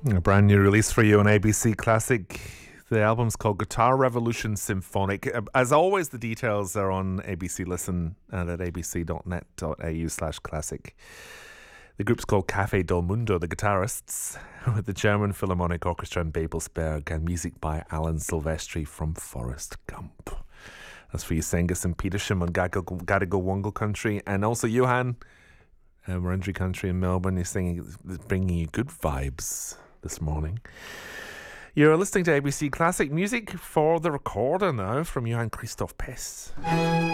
A brand new release for you on ABC Classic. The album's called Guitar Revolution Symphonic. As always, the details are on ABC Listen and at abc.net.au/classic. The group's called Cafe del Mundo, the guitarists, with the German Philharmonic Orchestra in Babelsberg, and music by Alan Silvestri from Forrest Gump. That's for you, Cengiz and Petersham on Gadigal Wongal Country, and also Johan, Wurundjeri Country in Melbourne. You're singing, bringing you good vibes this morning. You're listening to ABC Classic Music for the Recorder now from Johann Christoph Pest.